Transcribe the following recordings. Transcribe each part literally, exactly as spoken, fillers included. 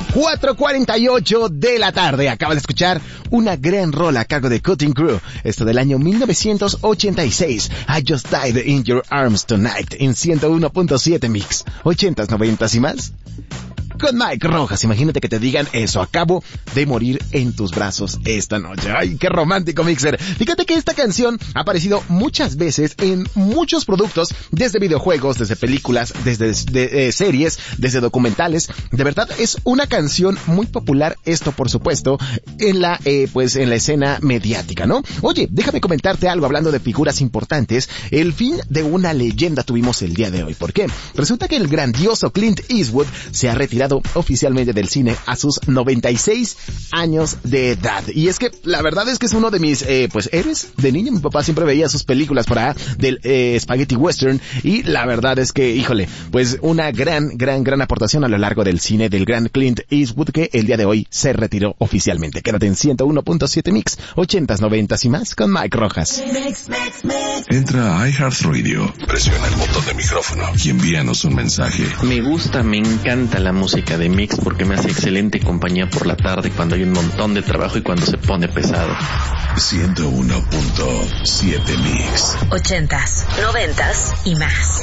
cuatro cuarenta y ocho de la tarde. Acabas de escuchar una gran rola a cargo de Cutting Crew. Esto del año mil novecientos ochenta y seis. I Just Died in Your Arms Tonight en ciento uno punto siete Mix. Ochentas, noventas y más. Con Mike Rojas, imagínate que te digan eso, acabo de morir en tus brazos esta noche. Ay, qué romántico, Mixer. Fíjate que esta canción ha aparecido muchas veces en muchos productos, desde videojuegos, desde películas, desde de, eh, series, desde documentales. De verdad, es una canción muy popular, esto por supuesto, en la, eh, pues en la escena mediática, ¿no? Oye, déjame comentarte algo hablando de figuras importantes. El fin de una leyenda tuvimos el día de hoy. ¿Por qué? Resulta que el grandioso Clint Eastwood se ha retirado oficialmente del cine a sus noventa y seis años de edad. Y es que la verdad es que es uno de mis eh, pues héroes de niño. Mi papá siempre veía sus películas para del eh, Spaghetti Western, y la verdad es que, híjole, pues una gran, gran, gran aportación a lo largo del cine del gran Clint Eastwood, que el día de hoy se retiró oficialmente. Quédate en ciento uno punto siete Mix, ochentas, noventas y más con Mike Rojas. Mix, mix, mix. Entra a iHeartRadio, presiona el botón de micrófono y envíanos un mensaje. Me gusta, me encanta la música de Mix porque me hace excelente compañía por la tarde cuando hay un montón de trabajo y cuando se pone pesado. ciento uno punto siete Mix. Ochentas, noventas y más.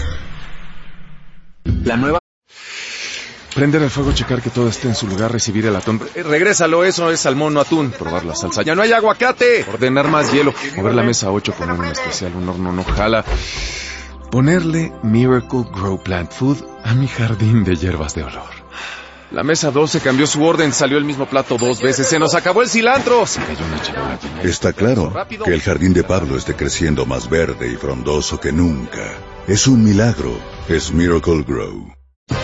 La nueva... Prender el fuego, checar que todo esté en su lugar, recibir el atún. Eh, regrésalo, eso es salmón, no atún. Probar la salsa. ¡Ya no hay aguacate! Ordenar más hielo. Mover la mesa ocho, poner un especial, un horno no jala. Ponerle Miracle Grow Plant Food a mi jardín de hierbas de olor. La mesa doce cambió su orden, salió el mismo plato dos veces, se nos acabó el cilantro. Se cayó una charola. Está claro que el jardín de Pablo esté creciendo más verde y frondoso que nunca. Es un milagro, es Miracle Grow.